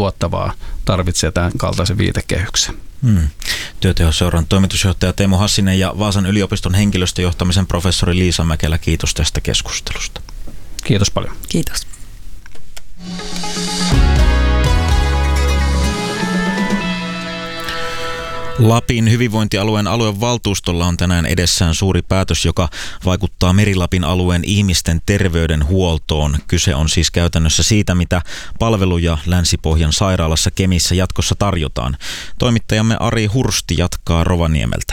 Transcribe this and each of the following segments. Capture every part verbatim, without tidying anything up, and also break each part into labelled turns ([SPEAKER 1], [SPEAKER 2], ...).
[SPEAKER 1] tuottavaa tarvitsee tämän kaltaisen viitekehyksen.
[SPEAKER 2] Hmm. Työtehosseuran toimitusjohtaja Teemu Hassinen ja Vaasan yliopiston henkilöstöjohtamisen professori Liisa Mäkelä, kiitos tästä keskustelusta.
[SPEAKER 1] Kiitos paljon.
[SPEAKER 3] Kiitos.
[SPEAKER 2] Lapin hyvinvointialueen aluevaltuustolla on tänään edessään suuri päätös, joka vaikuttaa Meri-Lapin alueen ihmisten terveydenhuoltoon. Kyse on siis käytännössä siitä, mitä palveluja Länsi-Pohjan sairaalassa Kemissä jatkossa tarjotaan. Toimittajamme Ari Hursti jatkaa Rovaniemeltä.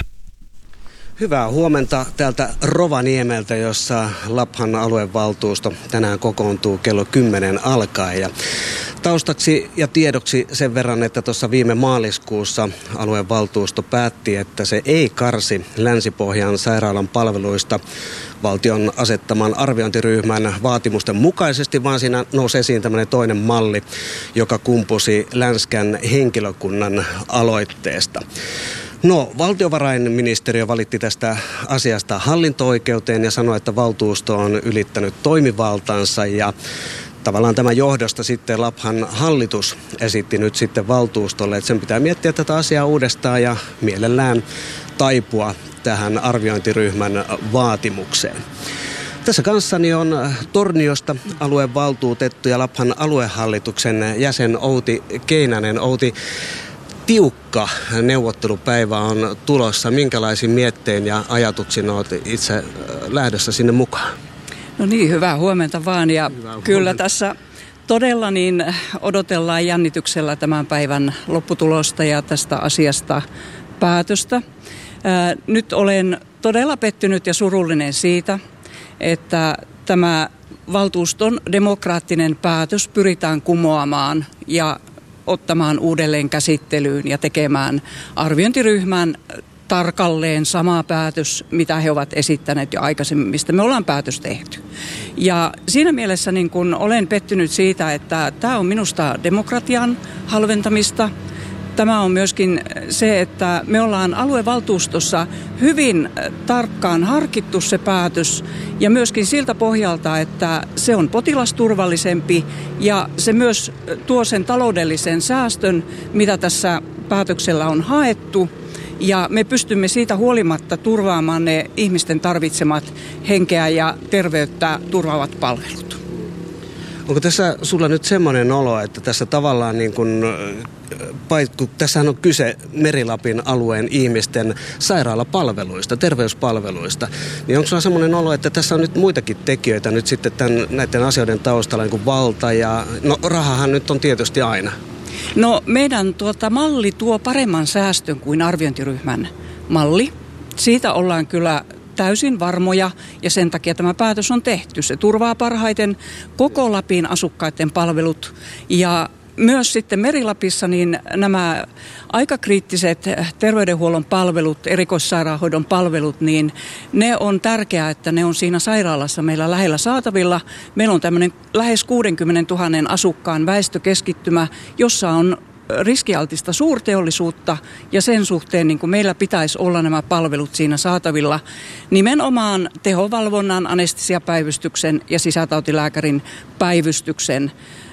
[SPEAKER 4] Hyvää huomenta täältä Rovaniemeltä, jossa Laphan aluevaltuusto tänään kokoontuu kello kymmenen alkaen. Ja taustaksi ja tiedoksi sen verran, että tuossa viime maaliskuussa aluevaltuusto päätti, että se ei karsi Länsi-Pohjan sairaalan palveluista valtion asettaman arviointiryhmän vaatimusten mukaisesti, vaan siinä nousi esiin tämmöinen toinen malli, joka kumpusi Länskän henkilökunnan aloitteesta. No, valtiovarainministeriö valitti tästä asiasta hallinto-oikeuteen ja sanoi, että valtuusto on ylittänyt toimivaltansa ja tavallaan tämän johdosta sitten Laphan hallitus esitti nyt sitten valtuustolle, että sen pitää miettiä tätä asiaa uudestaan ja mielellään taipua tähän arviointiryhmän vaatimukseen. Tässä kanssani on Torniosta aluevaltuutettu ja Laphan aluehallituksen jäsen Outi Keinänen. Outi, tiukka neuvottelupäivä on tulossa. Minkälaisin miettein ja ajatuksin olet itse lähdössä sinne mukaan?
[SPEAKER 3] No niin, hyvää huomenta vaan. Ja
[SPEAKER 4] Hyvää
[SPEAKER 3] kyllä
[SPEAKER 4] huomenta.
[SPEAKER 3] tässä todella niin odotellaan jännityksellä tämän päivän lopputulosta ja tästä asiasta päätöstä. Ää, nyt olen todella pettynyt ja surullinen siitä, että tämä valtuuston demokraattinen päätös pyritään kumoamaan ja ottamaan uudelleen käsittelyyn ja tekemään arviointiryhmän tarkalleen sama päätös, mitä he ovat esittäneet jo aikaisemmin, mistä me ollaan päätös tehty. Ja siinä mielessä niin kun olen pettynyt siitä, että tämä on minusta demokratian halventamista. Tämä on myöskin se, että me ollaan aluevaltuustossa hyvin tarkkaan harkittu se päätös ja myöskin siltä pohjalta, että se on potilasturvallisempi ja se myös tuo sen taloudellisen säästön, mitä tässä päätöksellä on haettu. Ja me pystymme siitä huolimatta turvaamaan ne ihmisten tarvitsemat henkeä ja terveyttä turvaavat palvelut.
[SPEAKER 4] Onko tässä sulla nyt semmoinen olo, että tässä tavallaan niin kuin, kun tässähän on kyse Meri-Lapin alueen ihmisten sairaalapalveluista, terveyspalveluista, niin onko sulla semmoinen olo, että tässä on nyt muitakin tekijöitä nyt sitten tämän, näiden asioiden taustalla, niin kuin valta ja, no rahahan nyt on tietysti aina.
[SPEAKER 3] No meidän tuota, malli tuo paremman säästön kuin arviointiryhmän malli. Siitä ollaan kyllä täysin varmoja ja sen takia tämä päätös on tehty. Se turvaa parhaiten koko Lapin asukkaiden palvelut ja myös sitten Meri-Lapissa niin nämä aika kriittiset terveydenhuollon palvelut, erikoissairaanhoidon palvelut, niin ne on tärkeää, että ne on siinä sairaalassa meillä lähellä saatavilla. Meillä on tämmöinen lähes kuusikymmentätuhatta asukkaan väestökeskittymä, jossa on riskialtista suurteollisuutta ja sen suhteen niin kuin meillä pitäisi olla nämä palvelut siinä saatavilla nimenomaan tehovalvonnan, anestesiapäivystyksen ja sisätautilääkärin päivystyksen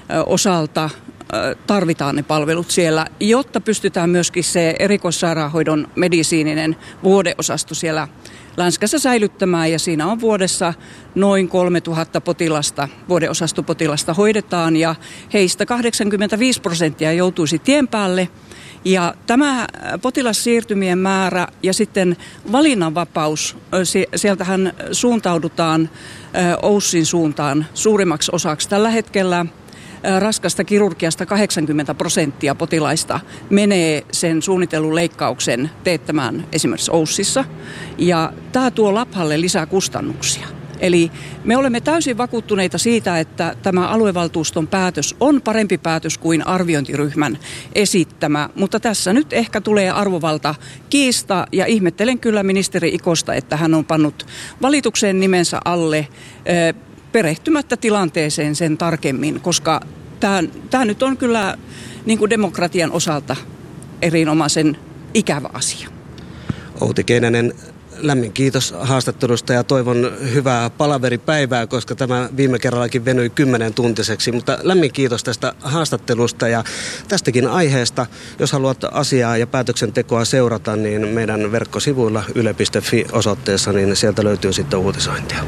[SPEAKER 3] osalta tarvitaan ne palvelut siellä, jotta pystytään myöskin se erikoissairaanhoidon medisiininen vuodeosasto siellä Länskässä säilyttämään ja siinä on vuodessa noin kolmetuhatta potilasta, vuodeosastopotilasta hoidetaan ja heistä kahdeksankymmentäviisi prosenttia joutuisi tien päälle. Ja tämä potilassiirtymien määrä ja sitten valinnanvapaus, sieltähän suuntaudutaan Oussin suuntaan suurimmaksi osaksi tällä hetkellä. Raskasta kirurgiasta kahdeksankymmentä prosenttia potilaista menee sen suunnitellun leikkauksen teettämään esimerkiksi Oussissa. Ja tämä tuo Laphalle lisää kustannuksia. Eli me olemme täysin vakuuttuneita siitä, että tämä aluevaltuuston päätös on parempi päätös kuin arviointiryhmän esittämä. Mutta tässä nyt ehkä tulee arvovalta kiista ja ihmettelen kyllä ministeri Ikosta, että hän on pannut valituksen nimensä alle perehtymättä tilanteeseen sen tarkemmin, koska tämä, tämä nyt on kyllä niin kuin demokratian osalta erinomaisen ikävä asia.
[SPEAKER 4] Outi Keinänen, lämmin kiitos haastattelusta ja toivon hyvää palaveripäivää, koska tämä viime kerrallakin venyi kymmenen tuntiseksi. Mutta lämmin kiitos tästä haastattelusta ja tästäkin aiheesta. Jos haluat asiaa ja päätöksentekoa seurata, niin meidän verkkosivuilla yle piste fi osoitteessa, niin sieltä löytyy sitten uutisointia.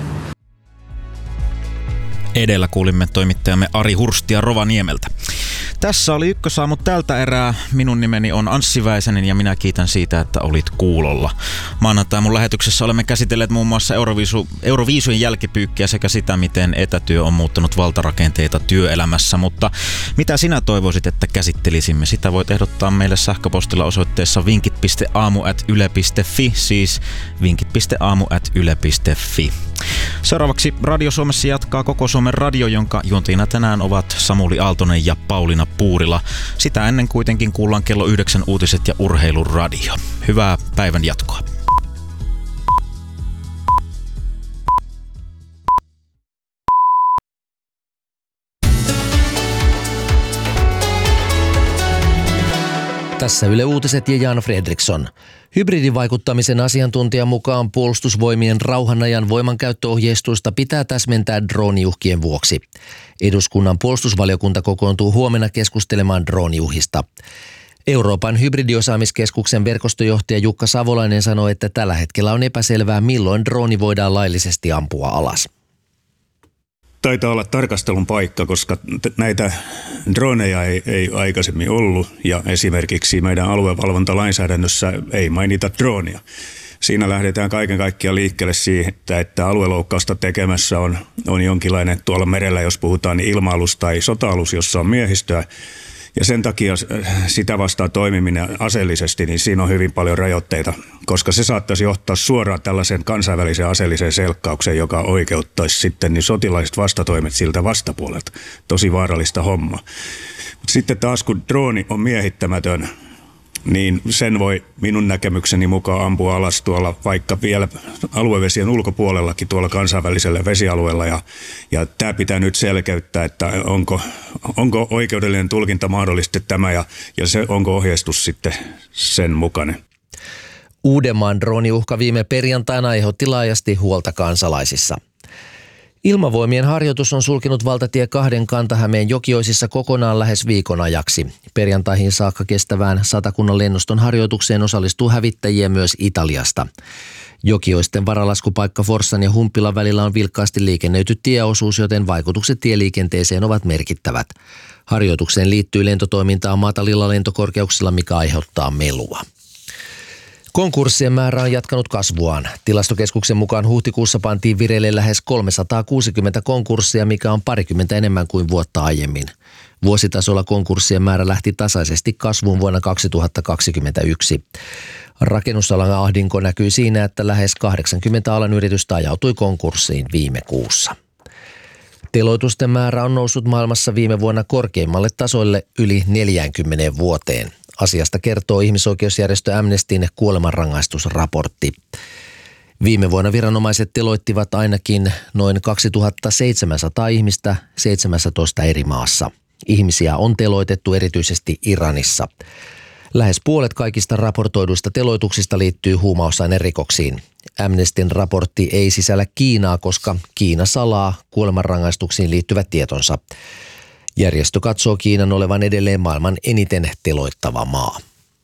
[SPEAKER 2] Edellä kuulimme toimittajamme Ari Hurstia Rovaniemeltä. Tässä oli Ykkösaamu tältä erää. Minun nimeni on Anssi Väisänen ja minä kiitän siitä, että olit kuulolla. Maanantai mun lähetyksessä olemme käsitelleet muun muassa Euroviisu, Euroviisujen jälkipyykkiä sekä sitä, miten etätyö on muuttanut valtarakenteita työelämässä. Mutta mitä sinä toivoisit, että käsittelisimme? Sitä voit ehdottaa meille sähköpostilla osoitteessa vinkit piste aamu ät yle piste fi, siis vinkit piste aamu ät yle piste fi. Seuraavaksi Radio Suomessa jatkaa Koko Suomen radio, jonka juontajina tänään ovat Samuli Aaltonen ja Pauliina Puurila. Sitä ennen kuitenkin kuullaan kello yhdeksän uutiset ja urheiluradio. Hyvää päivän jatkoa.
[SPEAKER 5] Tässä Yle Uutiset ja Jan Fredriksson. Hybridivaikuttamisen asiantuntijan mukaan puolustusvoimien rauhanajan voimankäyttöohjeistusta pitää täsmentää drooniuhkien vuoksi. Eduskunnan puolustusvaliokunta kokoontuu huomenna keskustelemaan drooniuhista. Euroopan hybridiosaamiskeskuksen verkostojohtaja Jukka Savolainen sanoi, että tällä hetkellä on epäselvää, milloin drooni voidaan laillisesti ampua alas.
[SPEAKER 6] Taitaa olla tarkastelun paikka, koska näitä droneja ei, ei aikaisemmin ollut ja esimerkiksi meidän aluevalvontalainsäädännössä ei mainita droonia. Siinä lähdetään kaiken kaikkiaan liikkeelle siitä, että alueloukkausta tekemässä on, on jonkinlainen tuolla merellä, jos puhutaan, niin ilma-alus tai sota-alus, jossa on miehistöä. Ja sen takia sitä vastaan toimiminen aseellisesti, niin siinä on hyvin paljon rajoitteita, koska se saattaisi johtaa suoraan tällaisen kansainvälisen aseelliseen selkkaukseen, joka oikeuttaisi sitten niin sotilaiset vastatoimet siltä vastapuolelta. Tosi vaarallista hommaa. Sitten taas kun drooni on miehittämätön, niin sen voi minun näkemykseni mukaan ampua alas tuolla vaikka vielä aluevesien ulkopuolellakin tuolla kansainvälisellä vesialueella. Ja, ja tämä pitää nyt selkeyttää, että onko, onko oikeudellinen tulkinta mahdollisesti tämä ja, ja se, onko ohjeistus sitten sen mukainen.
[SPEAKER 5] Uudenmaan drooniuhka viime perjantaina aiheutti laajasti huolta kansalaisissa. Ilmavoimien harjoitus on sulkenut valtatie kahden Kanta-Hämeen Jokioisissa kokonaan lähes viikon ajaksi. Perjantaihin saakka kestävään Satakunnan lennoston harjoitukseen osallistuu hävittäjiä myös Italiasta. Jokioisten varalaskupaikka Forssan ja Humpilan välillä on vilkkaasti liikennöity tieosuus, joten vaikutukset tieliikenteeseen ovat merkittävät. Harjoitukseen liittyy lentotoimintaa matalilla lentokorkeuksilla, mikä aiheuttaa melua. Konkurssien määrä on jatkanut kasvuaan. Tilastokeskuksen mukaan huhtikuussa pantiin vireille lähes kolmesataakuusikymmentä konkurssia, mikä on parikymmentä enemmän kuin vuotta aiemmin. Vuositasolla konkurssien määrä lähti tasaisesti kasvuun vuonna kaksituhattakaksikymmentäyksi. Rakennusalan ahdinko näkyy siinä, että lähes kahdeksankymmentä alan yritystä ajautui konkurssiin viime kuussa. Teloitusten määrä on noussut maailmassa viime vuonna korkeimmalle tasolle yli neljäänkymmeneen vuoteen. Asiasta kertoo ihmisoikeusjärjestö Amnestyn kuolemanrangaistusraportti. Viime vuonna viranomaiset teloittivat ainakin noin kaksituhattaseitsemänsataa ihmistä seitsemässätoista eri maassa. Ihmisiä on teloitettu erityisesti Iranissa. Lähes puolet kaikista raportoiduista teloituksista liittyy huumausainerikoksiin. Amnestyn raportti ei sisällä Kiinaa, koska Kiina salaa kuolemanrangaistuksiin liittyvät tietonsa. Järjestö katsoo Kiinan olevan edelleen maailman eniten teloittava maa.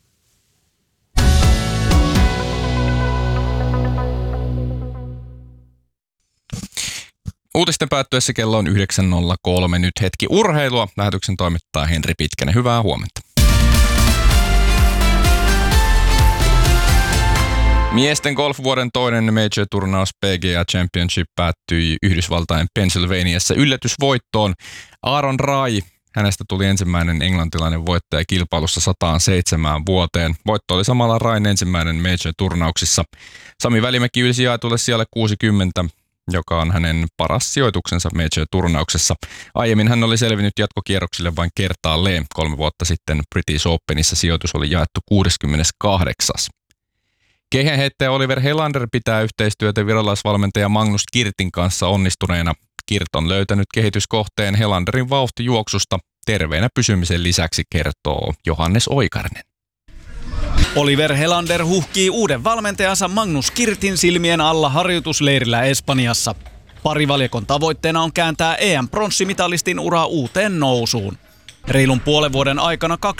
[SPEAKER 7] Uutisten päättyessä kello on yhdeksän nolla kolme. Nyt hetki urheilua. Lähetyksen toimittaa Henri Pitkänen. Hyvää huomenta. Miesten golfvuoden toinen major-turnaus P G A Championship päättyi Yhdysvaltain Pennsylvaniassa yllätysvoittoon. Aaron Rai, hänestä tuli ensimmäinen englantilainen voittaja kilpailussa sata seitsemän vuoteen. Voitto oli samalla Rain ensimmäinen major-turnauksissa. Sami Välimäki ylsi jaetulle sijalle kuusikymmentä, joka on hänen paras sijoituksensa major-turnauksessa. Aiemmin hän oli selvinnyt jatkokierroksille vain kertaalleen. Kolme vuotta sitten British Openissa sijoitus oli jaettu kuudeskymmeneskahdeksas. Keihäänheittäjä Oliver Helander pitää yhteistyötä virolaisvalmentaja Magnus Kirtin kanssa onnistuneena. Kirt on löytänyt kehityskohteen Helanderin vauhtijuoksusta terveenä pysymisen lisäksi, kertoo Johannes Oikarinen.
[SPEAKER 8] Oliver Helander huhkii uuden valmentajansa Magnus Kirtin silmien alla harjoitusleirillä Espanjassa. Parivaljakon tavoitteena on kääntää E M-pronssimitalistin ura uuteen nousuun. Reilun puolen vuoden aikana kaksi